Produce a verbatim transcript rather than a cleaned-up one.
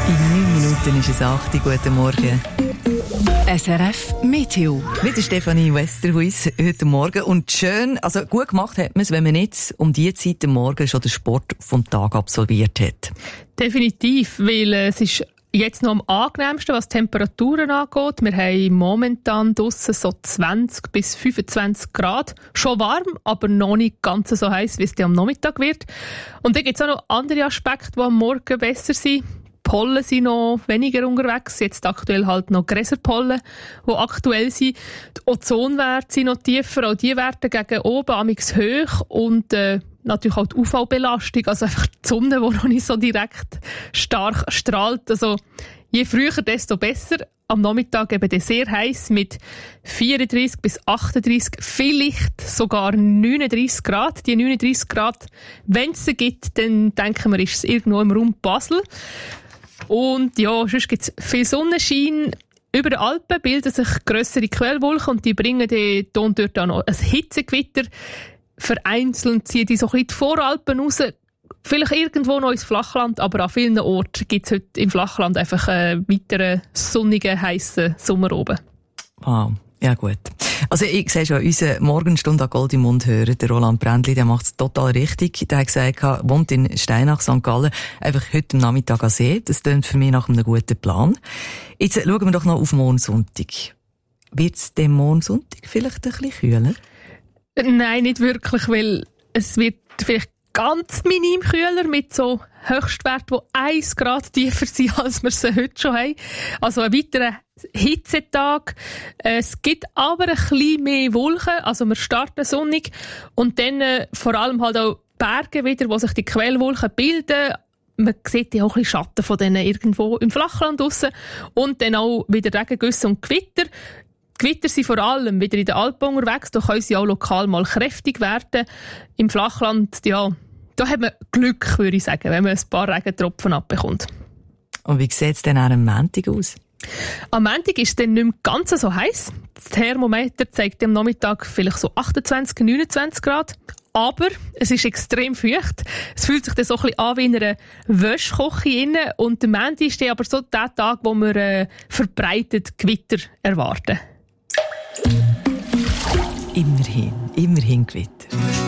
In neun Minuten ist es acht Uhr. Guten Morgen. S R F Meteo. Mit der Stefanie Westerhuis heute Morgen. Und schön, also gut gemacht hat man es, wenn man jetzt um diese Zeit am Morgen schon den Sport vom Tag absolviert hat. Definitiv, weil es ist jetzt noch am angenehmsten, was Temperaturen angeht. Wir haben momentan draussen so zwanzig bis fünfundzwanzig Grad. Schon warm, aber noch nicht ganz so heiß, wie es dann am Nachmittag wird. Und dann gibt es auch noch andere Aspekte, die am Morgen besser sind. Pollen sind noch weniger unterwegs, jetzt aktuell halt noch Gräserpollen, die aktuell sind. Die Ozonwerte sind noch tiefer, auch die Werte gegen oben, amigs hoch und äh, natürlich auch die U V-Belastung, also einfach die Sonne, die noch nicht so direkt stark strahlt. Also je früher, desto besser. Am Nachmittag eben sehr heiß mit vierunddreissig bis achtunddreissig, vielleicht sogar neununddreissig Grad. Die neununddreissig Grad, wenn es sie gibt, dann denken wir, ist es irgendwo im Raum Basel. Und ja, sonst gibt es viel Sonnenschein. Über den Alpen bilden sich grössere Quellwolken und die bringen die, und dort auch noch ein Hitzegewitter. Vereinzelt ziehen die so ein bisschen die Voralpen raus. Vielleicht irgendwo noch ins Flachland, aber an vielen Orten gibt es heute im Flachland einfach einen weiteren sonnigen, heissen Sommer oben. Wow, ja gut. Also ich sehe schon, unsere Morgenstunde an Gold im Mund hören, der Roland Brändli, der macht es total richtig. Der hat gesagt, er wohnt in Steinach, Sankt Gallen, einfach heute am Nachmittag an See. Das klingt für mich nach einem guten Plan. Jetzt schauen wir doch noch auf morgen Sonntag. Wird es dem morgen Sonntag vielleicht ein bisschen kühler? Nein, nicht wirklich, weil es wird vielleicht ganz minim kühler mit so Höchstwerten, die eins Grad tiefer sind, als wir sie heute schon haben. Also ein weiterer Hitzetag. Es gibt aber ein bisschen mehr Wolken, also wir starten sonnig und dann äh, vor allem halt auch Berge wieder, wo sich die Quellwolken bilden. Man sieht ja auch ein bisschen Schatten von denen irgendwo im Flachland draussen. Und dann auch wieder Regengüsse und Gewitter. Gewitter sind vor allem wieder in den Alpen unterwegs, da können sie auch lokal mal kräftig werden. Im Flachland, ja, da hat man Glück, würde ich sagen, wenn man ein paar Regentropfen abbekommt. Und wie sieht es denn am Montag aus? Am Montag ist es dann nicht mehr ganz so heiß. Das Thermometer zeigt am Nachmittag vielleicht so achtundzwanzig, neunundzwanzig Grad. Aber es ist extrem feucht. Es fühlt sich dann so ein bisschen an wie in einer Wäschküche. Und der Montag ist dann aber so der Tag, wo wir äh, verbreitet Gewitter erwarten. Immerhin, immerhin Gewitter.